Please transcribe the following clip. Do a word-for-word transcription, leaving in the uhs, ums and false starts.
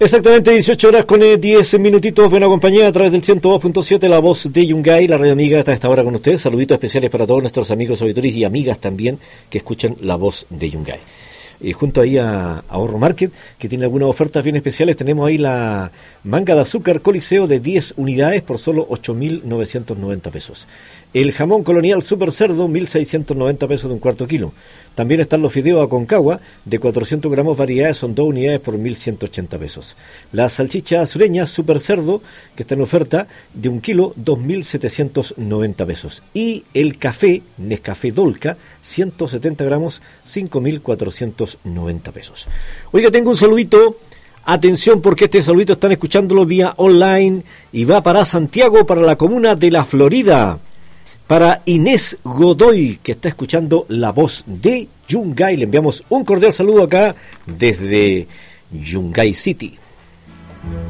Exactamente dieciocho horas con diez minutitos. Buena compañía a través del ciento dos punto siete, La Voz de Yungay, la radio amiga está a esta hora con ustedes. Saluditos especiales para todos nuestros amigos auditores y amigas también que escuchan La Voz de Yungay. Y junto ahí a Ahorro Market, que tiene algunas ofertas bien especiales, tenemos ahí la manga de azúcar Coliseo de diez unidades por solo ocho mil novecientos noventa pesos. El jamón colonial Super Cerdo, mil seiscientos noventa pesos de un cuarto kilo. También están los fideos Aconcagua, de cuatrocientos gramos variedades, son dos unidades por mil ciento ochenta pesos. La salchicha sureña Super Cerdo, que está en oferta, de un kilo, dos mil setecientos noventa pesos. Y el café Nescafé Dolca, ciento setenta gramos, cinco mil cuatrocientos noventa pesos. Oiga, tengo un saludito. Atención, porque este saludito están escuchándolo vía online y va para Santiago, para la comuna de La Florida. Para Inés Godoy, que está escuchando La Voz de Yungay, le enviamos un cordial saludo acá desde Yungay City.